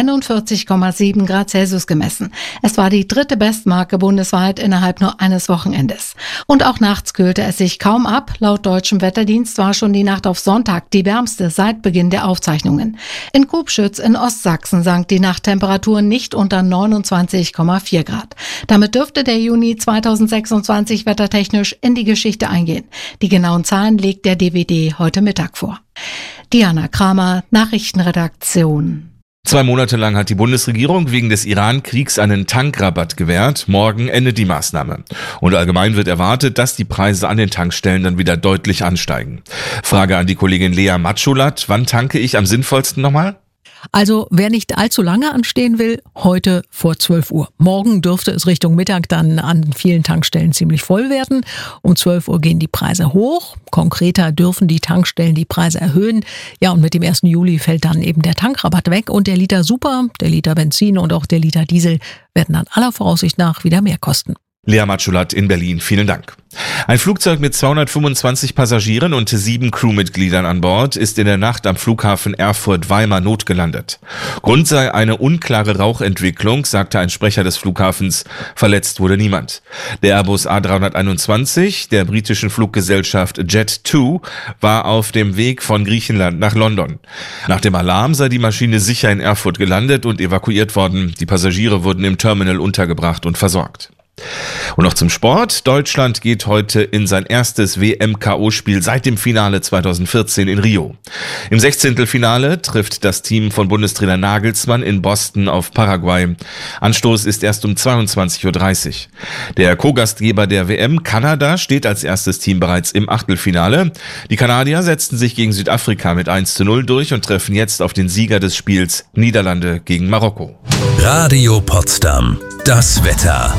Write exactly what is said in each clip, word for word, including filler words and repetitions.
einundvierzig Komma sieben Grad Celsius gemessen. Es war die dritte Bestmarke bundesweit innerhalb nur eines Wochenendes. Und auch nachts kühlte es sich kaum ab. Laut deutschem Wetterdienst war schon die Nacht auf Sonntag die wärmste seit Beginn der Aufzeichnungen. In Kubschütz in Ostsachsen sank die Nachttemperatur nicht unter neunundzwanzig Komma vier Grad. Damit dürfte der Juni zweitausendsechsundzwanzig wettertechnisch in die Geschichte eingehen. Die genauen Zahlen legt der D W D heute Mittag vor. Diana Kramer, Nachrichtenredaktion. Zwei Monate lang hat die Bundesregierung wegen des Iran-Kriegs einen Tankrabatt gewährt. Morgen endet die Maßnahme. Und allgemein wird erwartet, dass die Preise an den Tankstellen dann wieder deutlich ansteigen. Frage an die Kollegin Lea Matschulat. Wann tanke ich am sinnvollsten nochmal? Also wer nicht allzu lange anstehen will, heute vor zwölf Uhr. Morgen dürfte es Richtung Mittag dann an vielen Tankstellen ziemlich voll werden. Um zwölf Uhr gehen die Preise hoch. Konkreter dürfen die Tankstellen die Preise erhöhen. Ja, und mit dem ersten Juli fällt dann eben der Tankrabatt weg. Und der Liter Super, der Liter Benzin und auch der Liter Diesel werden dann aller Voraussicht nach wieder mehr kosten. Lea Matschulat in Berlin, vielen Dank. Ein Flugzeug mit zweihundertfünfundzwanzig Passagieren und sieben Crewmitgliedern an Bord ist in der Nacht am Flughafen Erfurt-Weimar notgelandet. Grund sei eine unklare Rauchentwicklung, sagte ein Sprecher des Flughafens. Verletzt wurde niemand. Der Airbus A dreihunderteinundzwanzig der britischen Fluggesellschaft Jet zwei war auf dem Weg von Griechenland nach London. Nach dem Alarm sei die Maschine sicher in Erfurt gelandet und evakuiert worden. Die Passagiere wurden im Terminal untergebracht und versorgt. Und noch zum Sport. Deutschland geht heute in sein erstes W M-K O-Spiel seit dem Finale zweitausendvierzehn in Rio. Im Sechzehntelfinale trifft das Team von Bundestrainer Nagelsmann in Boston auf Paraguay. Anstoß ist erst um zweiundzwanzig Uhr dreißig. Der Co-Gastgeber der W M, Kanada, steht als erstes Team bereits im Achtelfinale. Die Kanadier setzten sich gegen Südafrika mit eins zu null durch und treffen jetzt auf den Sieger des Spiels, Niederlande gegen Marokko. Radio Potsdam, das Wetter.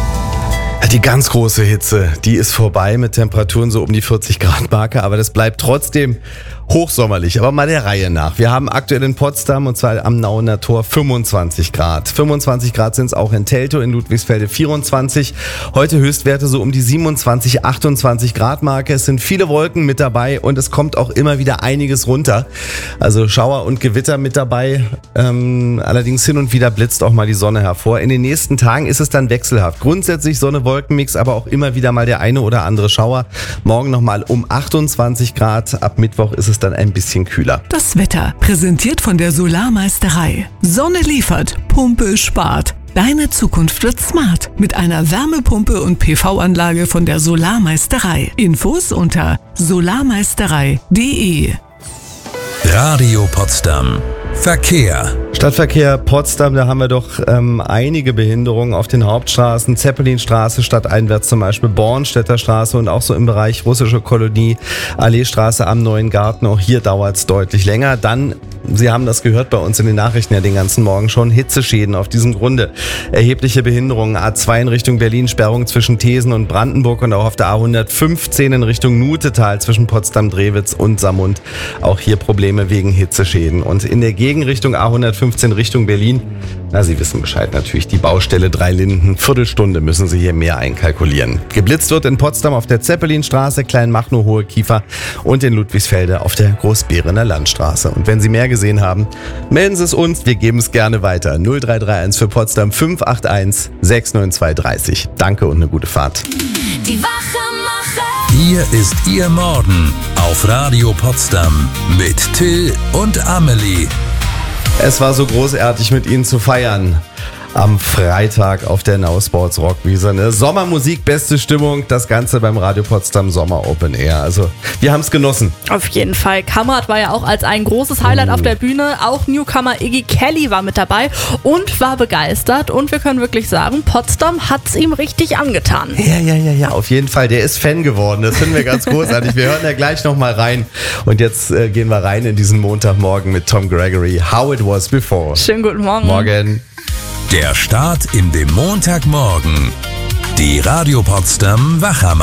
Die ganz große Hitze, die ist vorbei mit Temperaturen so um die vierzig Grad Marke, aber das bleibt trotzdem hochsommerlich, aber mal der Reihe nach. Wir haben aktuell in Potsdam und zwar am Nauener Tor fünfundzwanzig Grad. fünfundzwanzig Grad sind es auch in Teltow, in Ludwigsfelde vierundzwanzig. Heute Höchstwerte so um die siebenundzwanzig, achtundzwanzig Grad Marke. Es sind viele Wolken mit dabei und es kommt auch immer wieder einiges runter. Also Schauer und Gewitter mit dabei. Ähm, allerdings hin und wieder blitzt auch mal die Sonne hervor. In den nächsten Tagen ist es dann wechselhaft. Grundsätzlich Sonne-Wolken-Mix, aber auch immer wieder mal der eine oder andere Schauer. Morgen nochmal um achtundzwanzig Grad. Ab Mittwoch ist es dann ein bisschen kühler. Das Wetter, präsentiert von der Solarmeisterei. Sonne liefert, Pumpe spart. Deine Zukunft wird smart mit einer Wärmepumpe und P V-Anlage von der Solarmeisterei. Infos unter solarmeisterei punkt de. Radio Potsdam. Verkehr. Stadtverkehr Potsdam, da haben wir doch ähm, einige Behinderungen auf den Hauptstraßen. Zeppelinstraße stadteinwärts zum Beispiel, Bornstädter Straße und auch so im Bereich Russische Kolonie, Alleestraße am Neuen Garten. Auch hier dauert es deutlich länger. Dann, Sie haben das gehört bei uns in den Nachrichten ja den ganzen Morgen schon, Hitzeschäden auf diesem Grunde. Erhebliche Behinderungen, A zwei in Richtung Berlin, Sperrung zwischen Thesen und Brandenburg und auch auf der A hundertfünfzehn in Richtung Nutetal zwischen Potsdam-Drewitz und Saarmund. Auch hier Probleme wegen Hitzeschäden. Und in der Gegenrichtung A hundertfünfzehn Richtung Berlin, na, Sie wissen Bescheid natürlich, die Baustelle Drei Linden, Viertelstunde müssen Sie hier mehr einkalkulieren. Geblitzt wird in Potsdam auf der Zeppelinstraße, Kleinmachnow, Hohe Kiefer und in Ludwigsfelde auf der Großberener Landstraße. Und wenn Sie mehr gesehen haben, melden Sie es uns, wir geben es gerne weiter. null drei drei eins für Potsdam fünf acht eins sechs neun zwei drei null. Danke und eine gute Fahrt. Die Wachmacher. Hier ist Ihr Morgen auf Radio Potsdam mit Till und Amelie. Es war so großartig mit Ihnen zu feiern. Am Freitag auf der Now Sports Rockwiese. Ne? Sommermusik, beste Stimmung, das Ganze beim Radio Potsdam Sommer Open Air. Also wir haben es genossen. Auf jeden Fall. Kammert war ja auch als ein großes Highlight oh. auf der Bühne. Auch Newcomer Iggy Kelly war mit dabei und war begeistert. Und wir können wirklich sagen, Potsdam hat es ihm richtig angetan. Ja, ja, ja, ja, auf jeden Fall. Der ist Fan geworden. Das finden wir ganz großartig. Wir hören da gleich nochmal rein. Und jetzt äh, gehen wir rein in diesen Montagmorgen mit Tom Gregory. How It Was Before. Schönen guten Morgen. Morgen. Der Start in den Montagmorgen. Die Radio Potsdam Wachhammer.